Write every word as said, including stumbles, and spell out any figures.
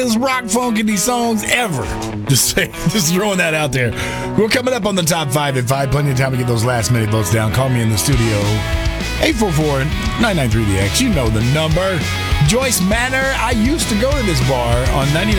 funkiest rock funkity songs ever. Just say, just throwing that out there. We're coming up on the top five at five. Plenty of time to get those last minute votes down. Call me in the studio. eight four four, nine nine three, the X. You know the number. Joyce Manor. I used to go to this bar on ninety-nine.